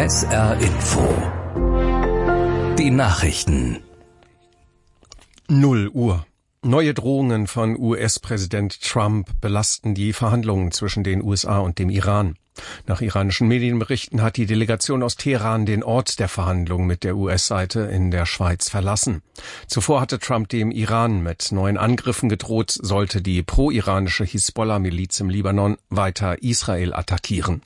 SR Info. Die Nachrichten. 0 Uhr. Neue Drohungen von US-Präsident Trump belasten die Verhandlungen zwischen den USA und dem Iran. Nach iranischen Medienberichten hat die Delegation aus Teheran den Ort der Verhandlungen mit der US-Seite in der Schweiz verlassen. Zuvor hatte Trump dem Iran mit neuen Angriffen gedroht, sollte die pro-iranische Hisbollah-Miliz im Libanon weiter Israel attackieren.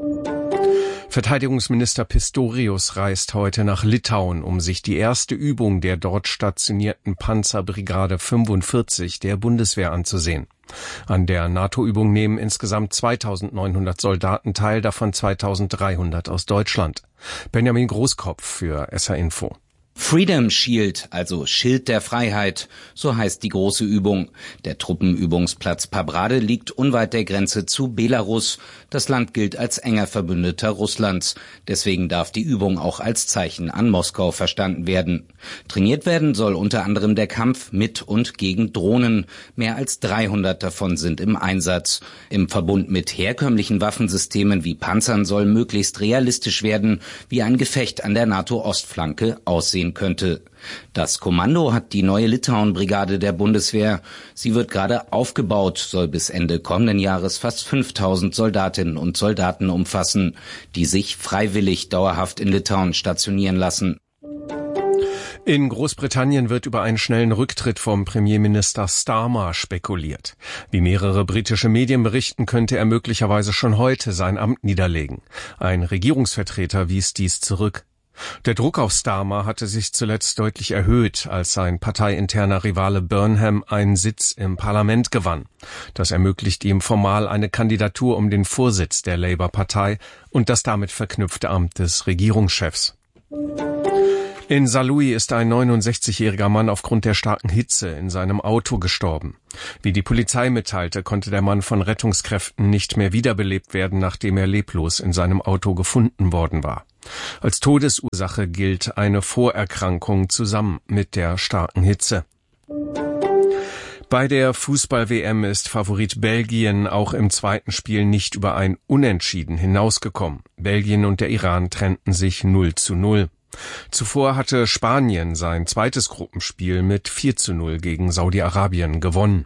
Verteidigungsminister Pistorius reist heute nach Litauen, um sich die erste Übung der dort stationierten Panzerbrigade 45 der Bundeswehr anzusehen. An der NATO-Übung nehmen insgesamt 2.900 Soldaten teil, davon 2.300 aus Deutschland. Benjamin Großkopf für SR Info. Freedom Shield, also Schild der Freiheit, so heißt die große Übung. Der Truppenübungsplatz Pabrade liegt unweit der Grenze zu Belarus. Das Land gilt als enger Verbündeter Russlands. Deswegen darf die Übung auch als Zeichen an Moskau verstanden werden. Trainiert werden soll unter anderem der Kampf mit und gegen Drohnen. Mehr als 300 davon sind im Einsatz. Im Verbund mit herkömmlichen Waffensystemen wie Panzern soll möglichst realistisch werden, wie ein Gefecht an der NATO-Ostflanke aussehen könnte. Das Kommando hat die neue Litauen-Brigade der Bundeswehr. Sie wird gerade aufgebaut, soll bis Ende kommenden Jahres fast 5.000 Soldatinnen und Soldaten umfassen, die sich freiwillig dauerhaft in Litauen stationieren lassen. In Großbritannien wird über einen schnellen Rücktritt vom Premierminister Starmer spekuliert. Wie mehrere britische Medien berichten, könnte er möglicherweise schon heute sein Amt niederlegen. Ein Regierungsvertreter wies dies zurück. Der Druck auf Starmer hatte sich zuletzt deutlich erhöht, als sein parteiinterner Rivale Burnham einen Sitz im Parlament gewann. Das ermöglicht ihm formal eine Kandidatur um den Vorsitz der Labour-Partei und das damit verknüpfte Amt des Regierungschefs. In Saarlouis ist ein 69-jähriger Mann aufgrund der starken Hitze in seinem Auto gestorben. Wie die Polizei mitteilte, konnte der Mann von Rettungskräften nicht mehr wiederbelebt werden, nachdem er leblos in seinem Auto gefunden worden war. Als Todesursache gilt eine Vorerkrankung zusammen mit der starken Hitze. Bei der Fußball-WM ist Favorit Belgien auch im zweiten Spiel nicht über ein Unentschieden hinausgekommen. Belgien und der Iran trennten sich 0:0. Zuvor hatte Spanien sein zweites Gruppenspiel mit 4:0 gegen Saudi-Arabien gewonnen.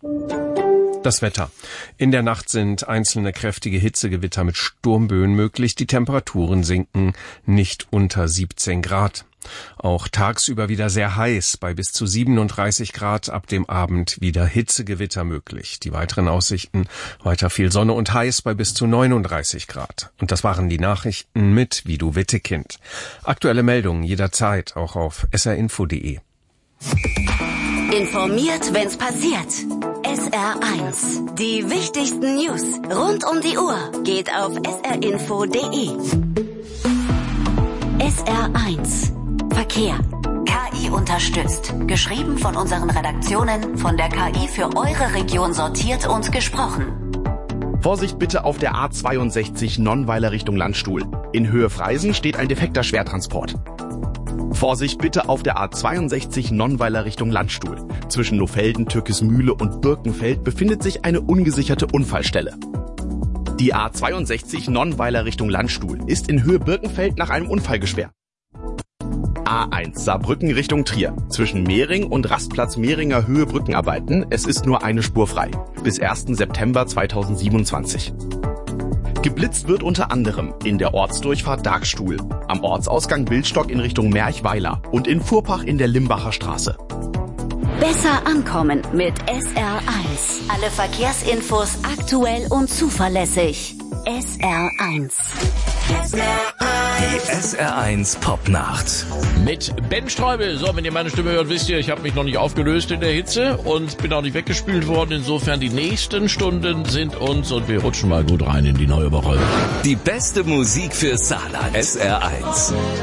Das Wetter. In der Nacht sind einzelne kräftige Hitzegewitter mit Sturmböen möglich. Die Temperaturen sinken nicht unter 17 Grad. Auch tagsüber wieder sehr heiß, bei bis zu 37 Grad, ab dem Abend wieder Hitzegewitter möglich. Die weiteren Aussichten: weiter viel Sonne und heiß bei bis zu 39 Grad. Und das waren die Nachrichten mit Vidu Wittekind. Aktuelle Meldungen jederzeit auch auf srinfo.de. Informiert, wenn's passiert. SR1. Die wichtigsten News rund um die Uhr geht auf srinfo.de. SR1. Verkehr. KI unterstützt. Geschrieben von unseren Redaktionen, von der KI für eure Region sortiert und gesprochen. Vorsicht bitte auf der A62 Nonnweiler Richtung Landstuhl. In Höhe Freisen steht ein defekter Schwertransport. Vorsicht bitte auf der A62 Nonnweiler Richtung Landstuhl. Zwischen Nofelden, Türkismühle und Birkenfeld befindet sich eine ungesicherte Unfallstelle. Die A62 Nonnweiler Richtung Landstuhl ist in Höhe Birkenfeld nach einem Unfall gesperrt. A1 Saarbrücken Richtung Trier. Zwischen Mehring und Rastplatz Mehringer Höhe Brückenarbeiten. Es ist nur eine Spur frei. Bis 1. September 2027. Geblitzt wird unter anderem in der Ortsdurchfahrt Darkstuhl, am Ortsausgang Wildstock in Richtung Merchweiler und in Furpach in der Limbacher Straße. Besser ankommen mit SR1. Alle Verkehrsinfos aktuell und zuverlässig. SR1. Die SR1 Popnacht. Mit Ben Streubel. So, wenn ihr meine Stimme hört, wisst ihr, ich habe mich noch nicht aufgelöst in der Hitze und bin auch nicht weggespült worden. Insofern, die nächsten Stunden sind uns und wir rutschen mal gut rein in die neue Woche. Die beste Musik für Saarland. SR1.